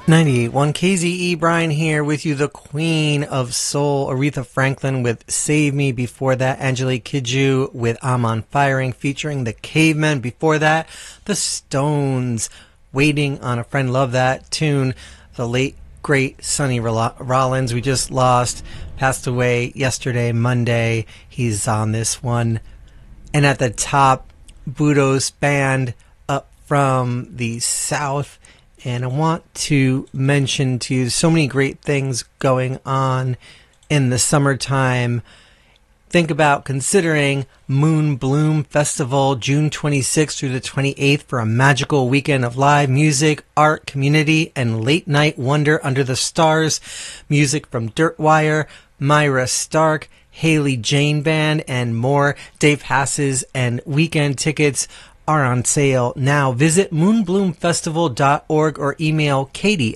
98.1 KZE, Brian here with you, the Queen of Soul, Aretha Franklin with Save Me. Before that, Angelique Kidjo with I'm on Firing, featuring the Cavemen. Before that, the Stones, Waiting on a Friend. Love that tune. The late, great Sonny Rollins, we just lost, passed away yesterday, Monday. He's on this one. And at the top, Budo's Band up from the South. And I want to mention to you so many great things going on in the summertime. Think about considering Moon Bloom Festival, June 26th through the 28th, for a magical weekend of live music, art, community, and late night wonder under the stars. Music from Dirtwire, Myra Stark, Haley Jane Band, and more. Day passes and weekend tickets are on sale now. Visit moonbloomfestival.org or email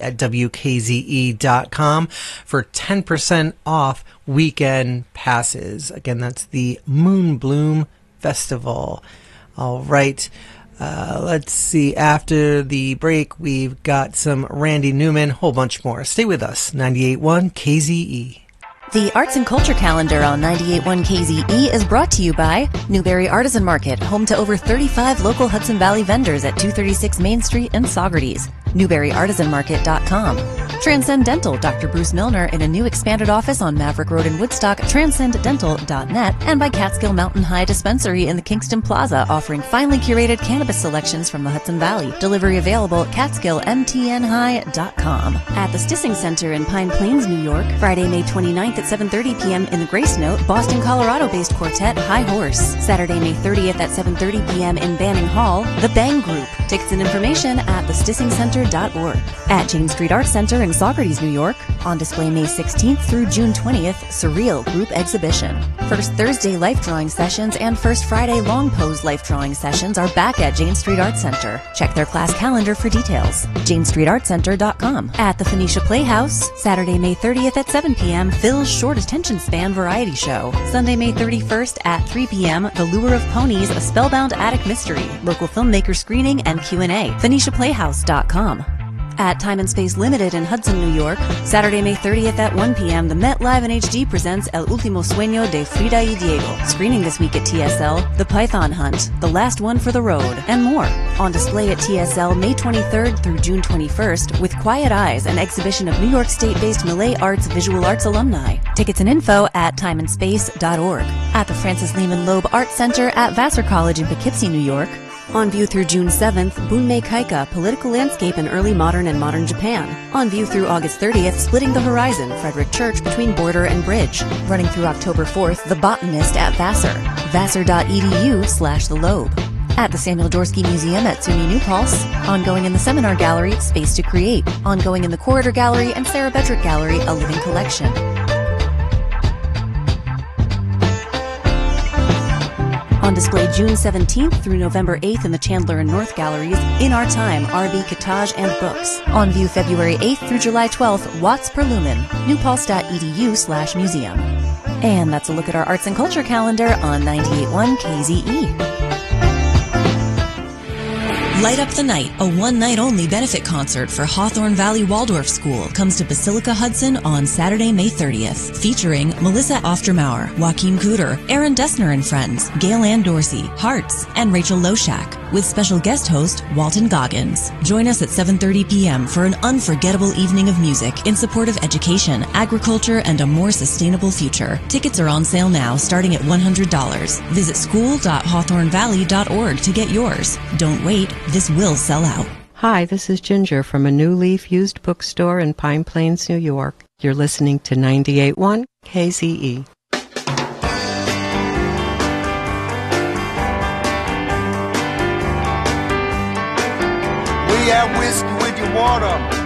katie@wkze.com for 10% off weekend passes. Again, that's the Moonbloom Festival. All right. Let's see. After the break, we've got some Randy Newman, whole bunch more. Stay with us. 98.1 KZE. The Arts and Culture Calendar on 98.1 KZE is brought to you by Newberry Artisan Market, home to over 35 local Hudson Valley vendors at 236 Main Street in Saugerties. NewberryArtisanMarket.com. Transcendental, Dr. Bruce Milner in a new expanded office on Maverick Road in Woodstock, transcendental.net, and by Catskill Mountain High Dispensary in the Kingston Plaza, offering finely curated cannabis selections from the Hudson Valley. Delivery available at CatskillMTNHigh.com. At the Stissing Center in Pine Plains, New York, Friday, May 29th at 7:30 p.m. in the Grace Note, Boston, Colorado-based quartet High Horse. Saturday, May 30th at 7:30 p.m. in Banning Hall, The Bang Group. Tickets and information at thestissingcenter.org. At Jane Street Art Center in Saugerties, New York, on display May 16th through June 20th, Surreal Group Exhibition. First Thursday life drawing sessions and First Friday long pose life drawing sessions are back at Jane Street Art Center. Check their class calendar for details. JaneStreetArtCenter.com. At the Phoenicia Playhouse, Saturday, May 30th at 7 p.m., Phil's Short Attention Span Variety Show. Sunday, May 31st at 3 p.m., The Lure of Ponies, a Spellbound Attic Mystery. Local filmmaker screening and Q&A. PhoeniciaPlayhouse.com. At Time and Space Limited in Hudson, New York, Saturday, May 30th at 1 p.m., the Met Live in HD presents El Último Sueño de Frida y Diego. Screening this week at TSL, The Python Hunt, The Last One for the Road, and more. On display at TSL May 23rd through June 21st with Quiet Eyes, an exhibition of New York State-based Malay Arts Visual Arts alumni. Tickets and info at timeandspace.org. At the Francis Lehman Loeb Art Center at Vassar College in Poughkeepsie, New York, on view through June 7th, Bunmei Kaika, Political Landscape in Early Modern and Modern Japan. On view through August 30th, Splitting the Horizon, Frederick Church Between Border and Bridge. Running through October 4th, The Botanist at Vassar. Vassar.edu/The Loeb. At the Samuel Dorsky Museum at SUNY New Paltz. Ongoing in the Seminar Gallery, Space to Create. Ongoing in the Corridor Gallery and Sarah Bedrick Gallery, A Living Collection. On display June 17th through November 8th in the Chandler and North Galleries, In Our Time, RB Cottage and Books. On view February 8th through July 12th, Watts per Lumen, newpaltz.edu/museum. And that's a look at our arts and culture calendar on 98.1 KZE. Light Up the Night, a one-night-only benefit concert for Hawthorne Valley Waldorf School, comes to Basilica Hudson on Saturday, May 30th, featuring Melissa Oftermauer, Joaquin Cooter, Aaron Dessner and Friends, Gail Ann Dorsey, Hearts, and Rachel Loshak, with special guest host Walton Goggins. Join us at 7:30 p.m. for an unforgettable evening of music in support of education, agriculture, and a more sustainable future. Tickets are on sale now, starting at $100. Visit school.hawthornevalley.org to get yours. Don't wait. This will sell out. Hi, this is Ginger from a New Leaf used bookstore in Pine Plains, New York. You're listening to 98.1 KZE. We have whiskey with your water.